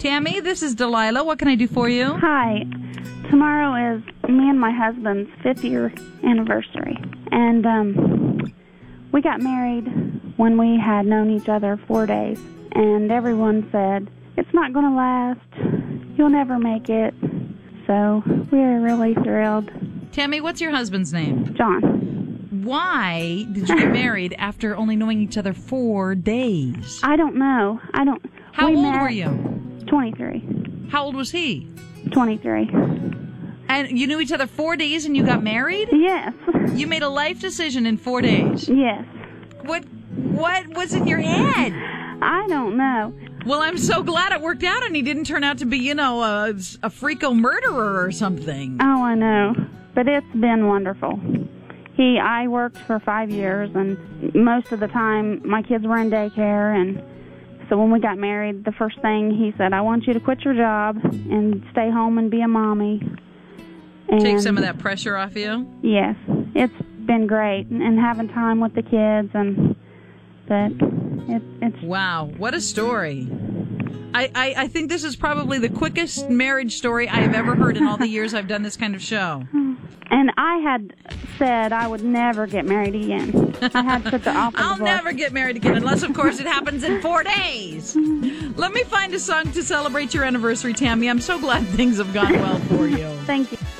Tammy, this is Delilah. What can I do for you? Hi. Tomorrow is me and my husband's 5th-year anniversary. And we got married when we had known each other 4 days. And everyone said, it's not going to last. You'll never make it. So we're really thrilled. Tammy, what's your husband's name? John. Why did you get married after only knowing each other 4 days? I don't know. How old were you? 23. How old was he? 23. And you knew each other 4 days and you got married? Yes. You made a life decision in 4 days. Yes. What was in your head? I don't know. Well, I'm so glad it worked out and he didn't turn out to be, a freako murderer or something. Oh, I know. But it's been wonderful. I worked for 5 years, and most of the time my kids were in daycare, and so when we got married, the first thing he said, I want you to quit your job and stay home and be a mommy. And take some of that pressure off you? Yes. It's been great, and having time with the kids, but it's... Wow, what a story. I think this is probably the quickest marriage story I have ever heard in all the years I've done this kind of show. And I had said I would never get married again. I had such an awful I'll divorce. never get married again unless, of course, it happens in 4 days. Let me find a song to celebrate your anniversary, Tammy. I'm so glad things have gone well for you. Thank you.